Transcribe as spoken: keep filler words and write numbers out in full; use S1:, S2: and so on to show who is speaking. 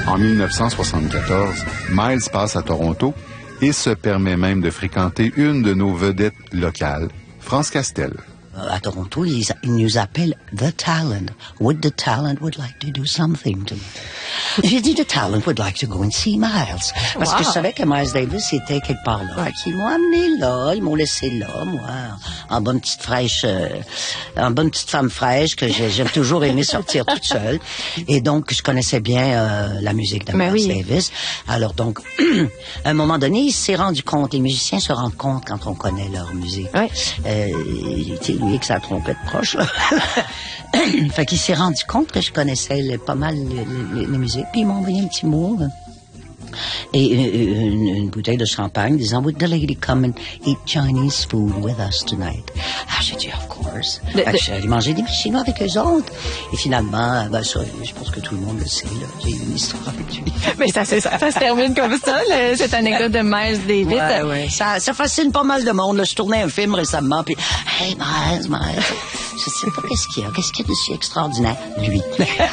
S1: En dix-neuf cent soixante-quatorze, Miles passe à Toronto et se permet même de fréquenter une de nos vedettes locales, France Castel.
S2: À Toronto, ils, ils nous appellent The Talent. Would the Talent would like to do something to me? J'ai dit The Talent would like to go and see Miles. Parce wow. que je savais que Miles Davis était quelque part là. Ils m'ont amené là, ils m'ont laissé là, moi, en bonne petite fraîche, euh, en bonne petite femme fraîche que j'ai, j'aime toujours aimé sortir toute seule. Et donc, je connaissais bien euh, la musique de Miles oui. Davis. Alors donc, à un moment donné, il s'est rendu compte, les musiciens se rendent compte quand on connaît leur musique. Oui. Euh, lui avec sa trompette proche, là. Fait qu'il s'est rendu compte que je connaissais le, pas mal les, les, les musiques, puis il m'a envoyé un petit mot et une, une, une bouteille de champagne disant « Would the lady come and eat Chinese food with us tonight? » Ah, j'ai dit « Of course. » Fait que je suis allé manger des mets chinois avec eux autres. Et finalement, ben ça, je pense que tout le monde le sait, là. J'ai eu une histoire avec lui.
S3: Mais ça, ça, ça se termine comme ça, là, cette anecdote de Miles Davis.
S2: Ouais, ouais. Ça, ça fascine pas mal de monde, là. Je tournais un film récemment, puis « Hey, Miles, Miles. » Je sais pas qu'est-ce qu'il y a. Qu'est-ce qu'il y a de si extraordinaire? Lui.